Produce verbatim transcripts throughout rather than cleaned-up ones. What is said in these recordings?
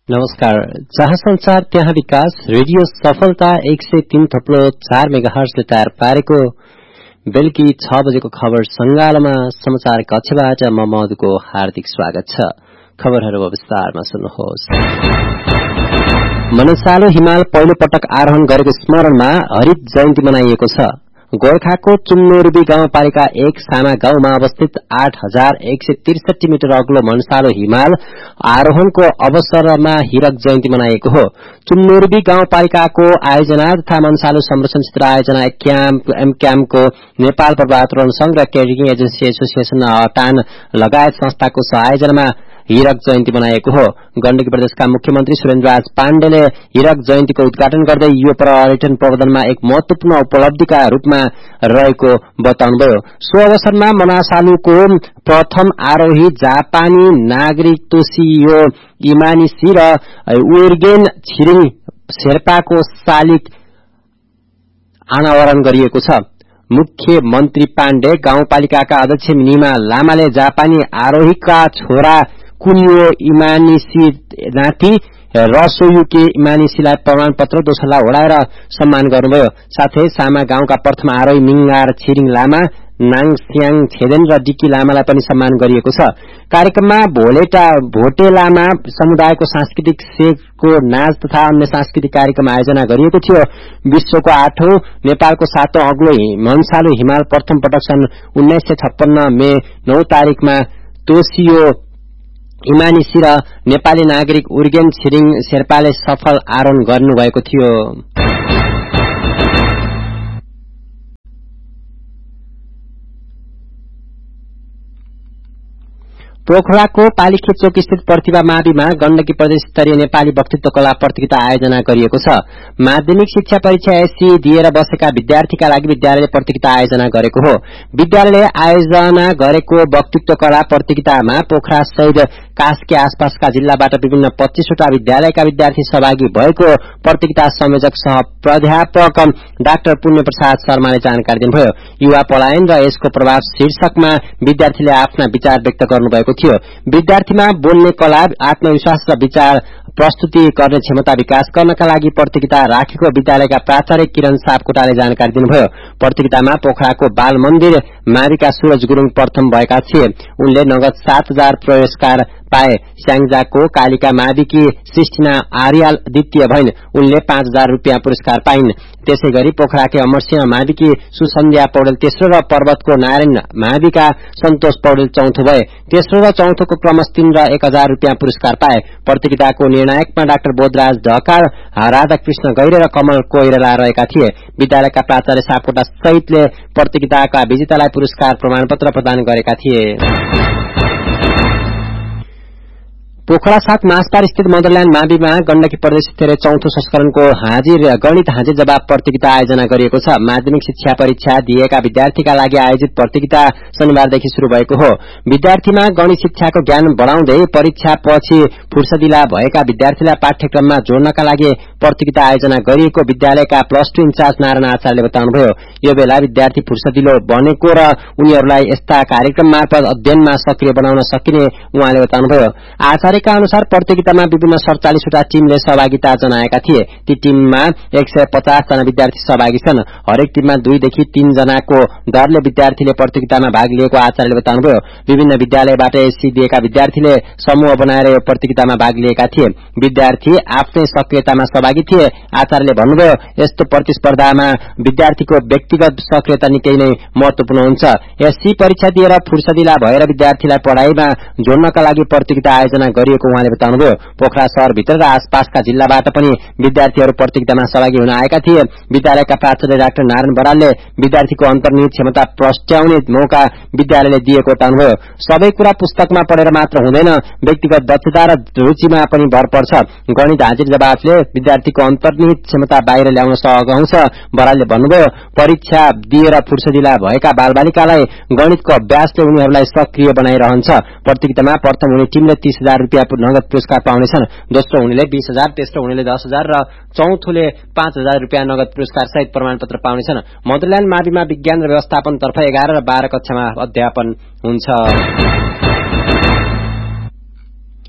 नमस्कार। जहाँ संचार त्यहाँ विकास रेडियो सफलता एक सय तीन थप्लो चार मेगाहर्जले तयार पारेको बेलुकी छ बजेको खबर संगालोमा समाचार कक्षबाट म मधुको हार्दिक स्वागत छ। खबरहरू विस्तारमा सुन्नुहोस्। मनसालो हिमाल पहिलो पटक आरोहण गरेको स्मरणमा हरित जयन्ती मनाइएको छ। गोर्खाको चुम्नोरुबी गाउँपालिका एक साना गाउँमा अवस्थित आठ हजार एक सय त्रिसठी मिटर अग्लो मनसालो हिमाल आरोहणको अवसरमा हिरक जयन्ती मनाइएको हो। चुम्नोरुबी गाउँपालिकाको आयोजना तथा मनसालो संरक्षण क्षेत्र आयोजना एमक्यामको नेपाल पर्वतारोहण संघ र केयरटेकिङ एजेन्सी एसोसिएसन अटान लगायत संस्थाको सहआयोजनामा हिरक जयन्ती मनाएको हो। गण्डकी प्रदेशका मुख्यमन्त्री सुरेन्द्रराज पाण्डेले हिरक जयन्तीको उद्घाटन गर्दै यो पर्यटन प्रवर्धनमा एक महत्वपूर्ण उपलब्धिका रूपमा रहेको बताउनुभयो। सो अवसरमा मनासालुको प्रथम आरोही जापानी नागरिक तोसियो इमानिसी र उर्गेन छिरिङ शेर्पाको शालिग अनावरण गरिएको छ। मुख्यमन्त्री पाण्डे गाउँपालिकाका अध्यक्ष निमा लामाले जापानी आरोहीका छोरा कुनियो इमानिसी नाति रसोयुके इमानिसीलाई प्रमाणपत्र दोस्रोला ओढाएर सम्मान गर्नुभयो। साथै सामा गाउँका प्रथम आरोही मिङ्गार छिरिङ लामा, नाङस्याङ छेदेन र डिकी लामालाई पनि सम्मान गरिएको छ। कार्यक्रममा भोलेटा भोटे लामा समुदायको सांस्कृतिक सेको नाच तथा अन्य सांस्कृतिक कार्यक्रम आयोजना गरिएको थियो। विश्वको आठौं नेपालको सातौं अग्लो मनसालो हिमाल प्रथम पटक सन् उन्नाइस सय छप्पन्न मे नौ तारिकमा तोसियो इमानिसी र नेपाली नागरिक उर्गेन छिरिङ शेर्पाले सफल आरोहण गर्नुभएको थियो। पोखराको पालीखेचोक स्थित प्रतिभा माविमा गण्डकी प्रदेश स्तरीय नेपाली वक्तृत्व कला प्रतियोगिता आयोजना गरिएको छ। माध्यमिक शिक्षा परीक्षा एससी दिएर बसेका विद्यार्थीका लागि विद्यालयले प्रतियोगिता आयोजना गरेको हो। विद्यालयले आयोजना गरेको वक्तृत्व कला प्रतियोगितामा पोखरा सहित कास्की आसपासका जिल्लाबाट विभिन्न पच्चीसवटा विद्यालयका विद्यार्थी सहभागी भएको प्रतियोगिता संयोजक सह प्राध्यापक डाक्टर पुण्य प्रसाद शर्माले जानकारी दिनुभयो। युवा पलायन र यसको प्रभाव शीर्षकमा विद्यार्थीले आफ्ना विचार व्यक्त गर्नुभएको थियो। विद्यार्थीमा बोल्ने कला, आत्मविश्वास र विचार प्रस्तुति गर्ने क्षमता विकास गर्नका लागि प्रतियोगिता राखेको विद्यालयका प्राचार्य किरण सापकोटाले जानकारी दिनुभयो। प्रतियोगितामा पोखराको बाल मन्दिर माविका सूरज गुरुङ प्रथम भएका थिए। उनले नगद सात हजार पुरस्कार पाए। स्याङ्जाको कालिका माविकी सृष्टिना आर्याल द्वितीय भइन्। उनले पाँच हजार रूपियाँ पुरस्कार पाइन्। त्यसै गरी पोखराकै अमरसिंह माविकी सुसन्ध्या पौडेल तेस्रो र पर्वतको नारायण माविका सन्तोष पौडेल चौथो भए। तेस्रो र चौथोको क्रमश तीन र एक हजार रूपियाँ पुरस्कार पाए। प्रतियोगिताको निर्णायकमा डाक्टर बोधराज ढकाल, राधाकृष्ण गैरे र कमल कोइराला रहेका थिए। विद्यालयका प्राचार्य सापकोटा सहितले प्रतियोगिताका विजेतालाई पुरस्कार प्रमाणपत्र प्रदान गरेका थिए। पोखरा सात मासपार स्थित मदरल्याण्ड माविमा गण्डकी प्रदेश स्तरीय चौथो संस्करणको हाजिर गणित हाजिर जवाब प्रतियोगिता आयोजना गरिएको छ। माध्यमिक शिक्षा परीक्षा दिएका विद्यार्थीका लागि आयोजित प्रतियोगिता शनिबारदेखि शुरू भएको हो। विद्यार्थीमा गणित शिक्षाको ज्ञान बढ़ाउँदै परीक्षा पछि फुर्सदिला भएका विद्यार्थीलाई पाठ्यक्रममा जोड्नका लागि प्रतियोगिता आयोजना गरिएको विद्यालयका प्लस टू इन्चार्ज नारायण आचार्यले बताउनुभयो। यो बेला विद्यार्थी फुर्सदिलो बनेको र उनीहरूलाई यस्ता कार्यक्रम मार्फत अध्ययनमा सक्रिय बनाउन सकिने उहाँले बताउनुभयो। आचार्य का अनुसार प्रतियोगितामा विभिन्न सड़चालीसवटा टीमले सहभागिता जनाएका थिए। ती टीममा एक सय पचास जना विद्यार्थी सहभागी छन्। हरेक टीममा दुईदेखि तीन जनाको दरले विद्यार्थीले प्रतियोगितामा भाग लिएको आचार्यले बताउनुभयो। विभिन्न विद्यालयबाट एससी दिएका विद्यार्थीले समूह बनाएर यो प्रतियोगितामा भाग लिएका थिए। विद्यार्थी आफ्नै सक्रियतामा सहभागी थिए। आचार्यले भन्नुभयो, यस्तो प्रतिस्पर्धामा विद्यार्थीको व्यक्तिगत सक्रियता निकै नै महत्वपूर्ण हुन्छ। एससी परीक्षा दिएर फुर्सदिला भएर विद्यार्थीलाई पढ़ाइमा जोड्नका लागि प्रतियोगिता आयोजना गरिएको उहाँले बताउनुभयो। पोखरा शहरभित्र र आसपासका जिल्लाबाट पनि विद्यार्थीहरू प्रतियोगितामा सहभागी हुन आएका थिए। विद्यालयका प्राचार्य डाक्टर नारायण बरालले विद्यार्थीको अन्तर्निहित क्षमता प्रस्ट्याउने मौका विद्यालयले दिएको बताउनुभयो। सबै कुरा पुस्तकमा पढेर मात्र हुँदैन, व्यक्तिगत दक्षता र रुचिमा पनि भर पर्छ। गणित हाजिर जवाफले विद्यार्थीको अन्तर्निहित क्षमता बाहिर ल्याउन सघाउँछ। बरालले भन्नुभयो, परीक्षा दिएर फुर्सदिला भएका बालबालिकालाई गणितको अभ्यासले उनीहरूलाई सक्रिय बनाइरहन्छ। प्रतियोगितामा प्रथम हुने टीमले तीस हजार रूपियाँ नगद पुरस्कार पाउनेछन्। दोस्रो हुनेले बीस हजार, तेस्रो हुनेले दस हजार र चौथोले पाँच हजार रूपियाँ नगद पुरस्कार सहित प्रमाणपत्र पाउनेछन्। मदरल्याण्ड माविमा विज्ञान र व्यवस्थापन तर्फ एघार र बाह्र कक्षामा अध्यापन हुन्छ।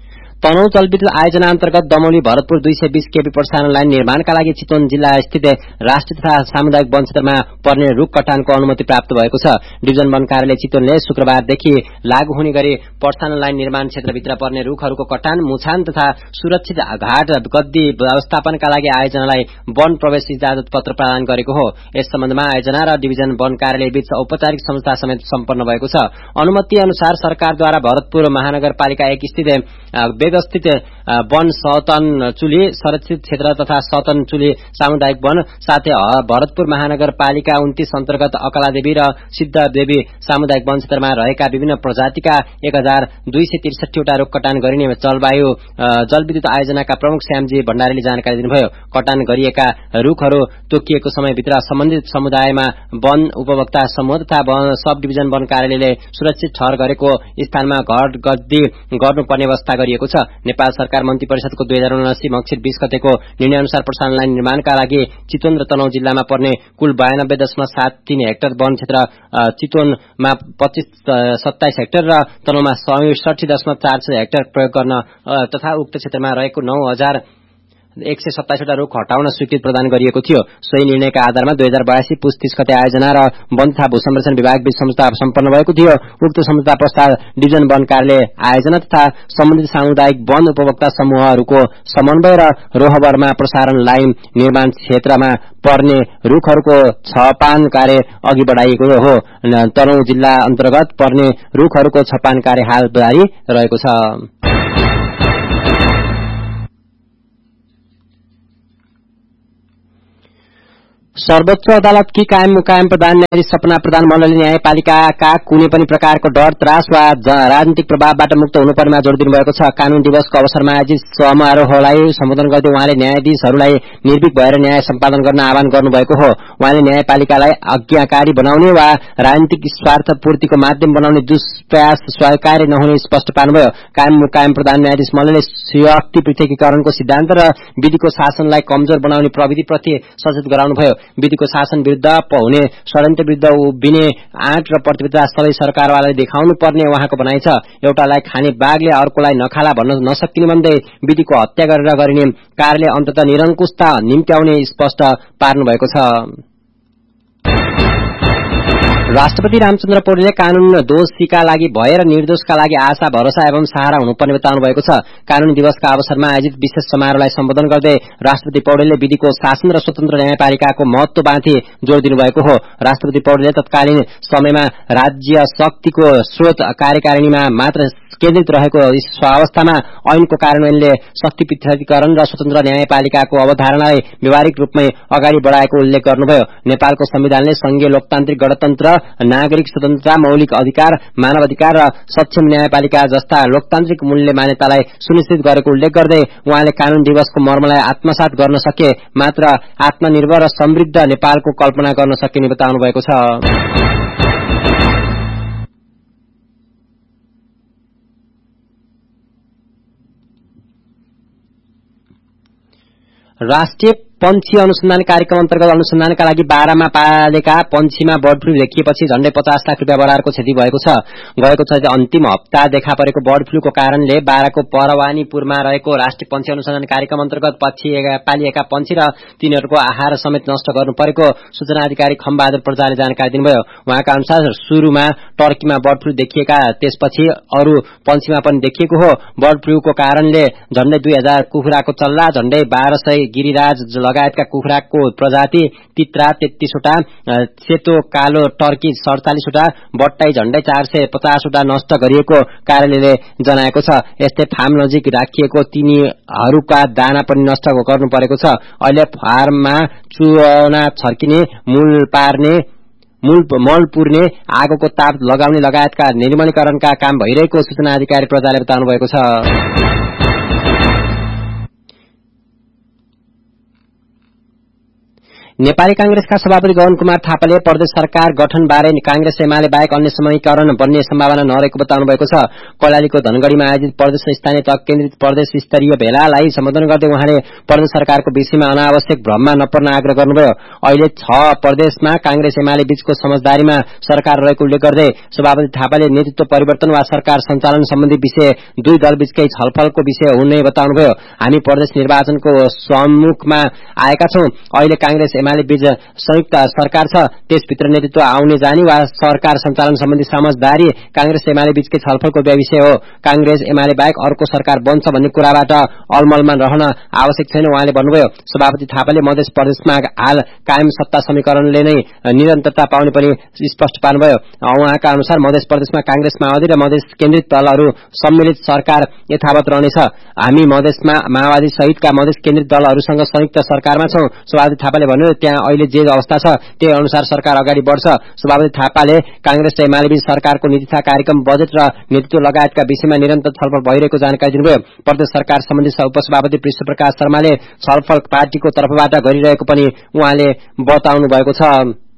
तनहुँ जलविद्युत आयोजना अन्तर्गत दमौली भरतपुर दुई सय बीस केबी प्रसारण लाइन निर्माणका लागि चितवन जिल्ला स्थित राष्ट्रिय तथा सामुदायिक वन क्षेत्रमा पर्ने रूख कटानको अनुमति प्राप्त भएको छ। डिभिजन वन कार्यालय चितवनले शुक्रबारदेखि लागू हुने गरी प्रसारण लाइन निर्माण क्षेत्रभित्र पर्ने रूखहरूको कटान, मुछान तथा सुरक्षित घाट गद्दी व्यवस्थापनका लागि आयोजनालाई वन प्रवेश इजाजत पत्र प्रदान गरेको हो। यस सम्बन्धमा आयोजना र डिभिजन वन कार्यालय बीच औपचारिक समझौता समेत सम्पन्न भएको छ। अनुमति अनुसार सरकारद्वारा भरतपुर महानगरपालिका एक स्थित व्यवस्थित वन सतन चुली संरक्षित क्षेत्र तथा सतन चुली सामुदायिक वन साथै भरतपुर महानगरपालिका उन्तीस अन्तर्गत अकलादेवी र सिद्धदेवी सामुदायिक वन क्षेत्रमा रहेका विभिन्न प्रजातिका एक हजार दुई सय त्रिसठी वटा रूख कटान गरिने जलवायु जलविद्युत आयोजनाका प्रमुख श्यामजी भण्डारीले जानकारी दिनुभयो। कटान गरिएका रूखहरू तोकिएको समयभित्र सम्बन्धित समुदायमा वन उपभोक्ता समूह तथा सब डिभिजन वन कार्यालयले सुरक्षित ठहर गरेको स्थानमा घर गद्दी गर्नुपर्ने व्यवस्था गरिएको छ। नेपाल सरकार मन्त्री परिषदको दुई हजार उनासी मक्सिर बीस गतेको निर्णय अनुसार प्रसारण लाइन निर्माणका लागि चितवन र तनहुँ जिल्लामा पर्ने कुल बयानब्बे दशमलव सात तीन हेक्टर वन क्षेत्र चितवनमा पच्चीस सत्ताइस हेक्टर र तनहुँमा सडसठी दशमलव चार सय हेक्टर प्रयोग गर्न तथा उक्त क्षेत्रमा रहेको नौ हजार एक सय सत्ताइसवटा रूख हटाउन स्वीकृति प्रदान गरिएको थियो। सोही निर्णयका आधारमा दुई हजार बयासी पुस तीस गते आयोजना र वन तथा भू संरक्षण विभाग बीच सम्झौता सम्पन्न भएको थियो। उक्त सम्झौता प्रस्ताव डिभिजन वन कार्यालय आयोजना तथा सम्बन्धित सामुदायिक वन उपभोक्ता समूहहरूको समन्वय र रोहबरमा प्रसारण लाइन निर्माण क्षेत्रमा पर्ने रूखहरूको छपान कार्य अघि बढाइएको हो। तनहुँ जिल्ला अन्तर्गत पर्ने रूखहरूको छपान कार्य हाल जारी रहेको छ। सर्वोच्च अदालतकी कायम मुकायम प्रधान न्यायाधीश सपना प्रधान मण्डलले न्यायपालिकाका कुनै पनि प्रकारको डर, त्रास वा राजनीतिक प्रभावबाट मुक्त हुनुपर्नेमा जोड़ दिनुभएको छ। कानून दिवसको अवसरमा आयोजित समारोहलाई सम्बोधन गर्दै उहाँले न्यायाधीशहरूलाई निर्भीक भएर न्याय सम्पादन गर्न आह्वान गर्नुभएको हो। उहाँले न्यायपालिकालाई आज्ञाकारी बनाउने वा राजनीतिक स्वार्थ पूर्तिको माध्यम बनाउने दुष्प्रयास स्वीकार्य नहुने स्पष्ट पार्नुभयो। कायम मुकायम प्रधान न्यायाधीश मण्डलले शक्ति पृथकीकरणको सिद्धान्त र विधिको शासनलाई कमजोर बनाउने प्रविधिप्रति सचेत गराउनुभयो। विधिको शासन विरुद्ध हुने षड्यन्त्र विरुद्ध उभिने आँट र प्रतिबद्धता सबै सरकारवालाले देखाउनु पर्ने उहाँको भनाइ छ। एउटालाई खाने बाघले अर्कोलाई नखाला भन्न नसकिने भन्दै विधिको हत्या गरेर गरिने कार्यले अन्ततः निरङ्कुशता निम्त्याउने स्पष्ट पार्नुभएको छ। राष्ट्रपति रामचन्द्र पौडेलले कानून दोषीका लागि भय र निर्दोषका लागि आशा भरोसा एवं सहारा हुनुपर्ने बताउनु भएको छ। कानून दिवसका अवसरमा आयोजित विशेष समारोहलाई सम्बोधन गर्दै राष्ट्रपति पौडेलले विधिको शासन र स्वतन्त्र न्यायपालिकाको महत्वमाथि जोड़ दिनुभएको हो। राष्ट्रपति पौडेलले तत्कालीन समयमा राज्य शक्तिको स्रोत कार्यकारिणीमा मात्र केन्द्रित रहेको अवस्थामा ऐनको कार्यान्वयनले शक्ति पृथकीकरण र स्वतन्त्र न्यायपालिकाको अवधारणालाई व्यावहारिक रूपमै अगाडि बढाएको उल्लेख गर्नुभयो। नेपालको संविधानले संघीय लोकतान्त्रिक गणतन्त्र, नागरिक स्वतन्त्रता, मौलिक अधिकार, मानव अधिकार र सक्षम न्यायपालिका जस्ता लोकतान्त्रिक मूल्य मान्यतालाई सुनिश्चित गरेको उल्लेख गर्दै उहाँले कानून दिवसको मर्मलाई आत्मसात गर्न सके मात्र आत्मनिर्भर र समृद्ध नेपालको कल्पना गर्न सकिने बताउनु भएको छ। राष्ट्रिय पंक्षी अनुसन्धान कार्यक्रम अन्तर्गत अनुसन्धानका लागि बाह्रमा पालेका पंक्षीमा बर्ड फ्लू देखिएपछि झण्डै पचास लाख रुपियाँ बराबरको क्षति भएको छ। गएको छ अन्तिम हप्ता देखा परेको बर्ड फ्लूको कारणले बाह्रको परवानीपुरमा रहेको राष्ट्रिय पंक्षी अनुसन्धान कार्यक्रम अन्तर्गत पालिएका पंक्षी र तिनीहरूको आहार समेत नष्ट गर्नु परेको सूचना अधिकारी खमबहादुर प्रजाले जानकारी दिनुभयो। उहाँका अनुसार सुरुमा टर्कीमा बर्ड फ्लू देखिएका त्यसपछि अरू पंक्षीमा पनि देखिएको हो। बर्ड फ्लूको कारणले झण्डै दुई हजार कुखुराको चल्ला, झण्डै बाह्र सय गिरिराज लगायतका कुखुराको प्रजाति, तित्रा तेत्तीसवटा, सेतो कालो टर्की सडचालिसवटा, बट्टाई झण्डै चार सय पचासवटा नष्ट गरिएको कार्यालयले जनाएको छ। यस्तै फार्म नजिक राखिएको तिनीहरूका दाना पनि नष्ट गर्नु परेको छ। अहिले फार्ममा चुना छर्किने, मूल पार्ने, मूल मल पुर्ने, आगोको ताप लगाउने लगायतका निर्मलीकरणका काम भइरहेको सूचना अधिकारी प्रजाले बताउनु भएको छ। नेपाली कांग्रेसका सभापति गगन कुमार थापाले प्रदेश सरकार गठनबारे कांग्रेस एमाले बाहेक अन्य समूहीकरण बन्ने सम्भावना नरहेको बताउनु भएको छ। कैलालीको धनगढ़ीमा आयोजित प्रदेश स्थानीय तह केन्द्रित प्रदेश स्तरीय भेलालाई सम्बोधन गर्दै उहाँले प्रदेश सरकारको विषयमा अनावश्यक भ्रममा नपर्न आग्रह गर्नुभयो। अहिले छ प्रदेशमा कांग्रेस एमाले बीचको समझदारीमा सरकार रहेको उल्लेख गर्दै सभापति थापाले नेतृत्व परिवर्तन वा सरकार सञ्चालन सम्बन्धी विषय दुई दलबीचकै छलफलको विषय हुने बताउनुभयो। हामी प्रदेश निर्वाचनको सम्मुखमा आएका छौं। अहिले कांग्रेस एमाले बीच संयुक्त सरकार छ, त्यसभित्र नेतृत्व आउने जाने वा सरकार सञ्चालन सम्बन्धी समझदारी कांग्रेस एमाले बीचकै छलफलको विषय हो। कांग्रेस एमाले बाहेक अर्को सरकार बन्छ भन्ने कुराबाट अलमलमा रहन आवश्यक छैन उहाँले भन्नुभयो। सभापति थापाले मधेस प्रदेशमा हाल कायम सत्ता समीकरणले नै निरन्तरता पाउने पनि स्पष्ट पार्नुभयो। उहाँका अनुसार मधेस प्रदेशमा कांग्रेस माओवादी र मधेस केन्द्रित दलहरू सम्मिलित सरकार यथावत रहनेछ। हामी मधेसमा माओवादी सहितका मधेस केन्द्रित दलहरूसँग संयुक्त सरकारमा छौं। सभापति थापाले भन्नुभयो, त्यहाँ अहिले जे अवस्था छ त्यही अनुसार सरकार अगाडि बढ्छ। सभापति थापाले कांग्रेस र एमाले बीच सरकारको नीति तथा कार्यक्रम, बजेट र नेतृत्व लगायतका विषयमा निरन्तर छलफल भइरहेको जानकारी दिनुभयो। प्रदेश सरकार सम्बन्धी उपसभापति कृष्ण प्रकाश शर्माले छलफल पार्टीको तर्फबाट गरिरहेको पनि उहाँले बताउनु भएको छ।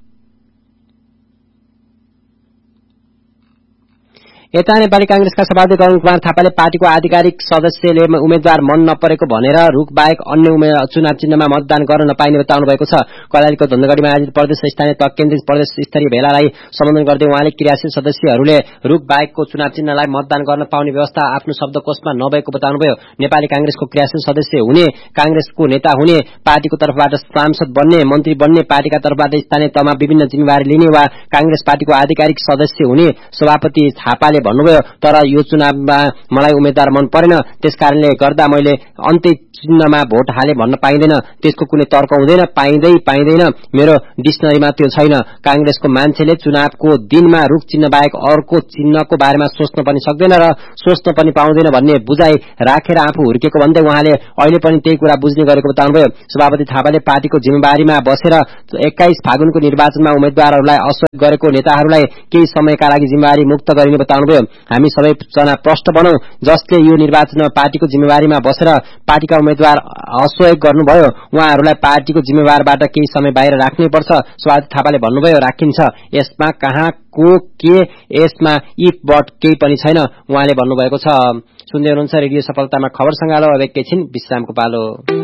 यता नेपाली कांग्रेसका सभापति गगन कुमार थापाले पार्टीको आधिकारिक सदस्यले उम्मेद्वार मन नपरेको भनेर रुख बाहेक अन्य चुनाव चिन्हमा मतदान गर्न नपाइने बताउनु भएको छ। कैलालीको धनगढ़ीमा आयोजित प्रदेश स्थानीय तह केन्द्रित प्रदेश स्तरीय भेलालाई सम्बोधन गर्दै उहाँले क्रियाशील सदस्यहरूले रुख बाहेकको चुनाव चिन्हलाई मतदान गर्न पाउने व्यवस्था आफ्नो शब्दकोशमा नभएको बताउनुभयो। नेपाली कांग्रेसको क्रियाशील सदस्य हुने, कांग्रेसको नेता हुने, पार्टीको तर्फबाट सांसद बन्ने, मन्त्री बन्ने, पार्टीका तर्फबाट स्थानीय तहमा विभिन्न जिम्मेवारी लिने वा कांग्रेस पार्टीको आधिकारिक सदस्य हुने सभापति थापाले भन्नुभयो। तर यो चुनावमा मलाई उम्मेद्वार मन परेन, त्यसकारणले गर्दा मैले अन्त्य चिन्हमा भोट हाले भन्न पाइँदैन। त्यसको कुनै तर्क हुँदैन, पाइँदै पाइँदैन, मेरो डिक्सनरीमा त्यो छैन। कांग्रेसको मान्छेले चुनावको दिनमा रुख चिन्ह बाहेक अर्को चिन्हको बारेमा सोच्न पनि सक्दैन र सोच्न पनि पाउँदैन भन्ने बुझाइ राखेर आफू हुर्केको भन्दै उहाँले अहिले पनि त्यही कुरा बुझ्ने गरेको बताउनुभयो। सभापति थापाले पार्टीको जिम्मेवारीमा बसेर एक्काइस फागुनको निर्वाचनमा उम्मेद्वारहरूलाई असहयोग गरेको नेताहरूलाई केही समयका लागि जिम्मेवारी मुक्त गरिने बताउनुभयो। हामी सबैजना प्रष्ट बनौं, जसले यो निर्वाचनमा पार्टीको जिम्मेवारीमा बसेर पार्टीका उम्मेद्वार असहयोग गर्नुभयो उहाँहरूलाई पार्टीको जिम्मेवारबाट केही समय बाहिर राख्नै पर्छ। सभापति थापाले भन्नुभयो, राखिन्छ। यसमा कहाँ को के, यसमा इफ बट केही पनि छैन उहाँले भन्नुभएको छ। सुन्दै हुनुहुन्छ रेडियो सफलतामा खबर संगालो। अब एकैछिन विश्रामको पालो।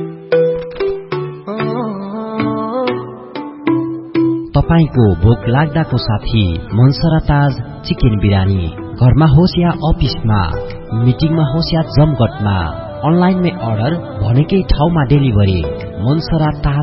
तपाईको भोक लाग्दाको साथी मनसरा ताज चिकन बिरानी, घरमा होस् या अफिसमा, मिटिङमा होस् या जमघटमा, अनलाइनमै अर्डर, भनेकै ठाउँमा डेलिभरी। मनसरा ताज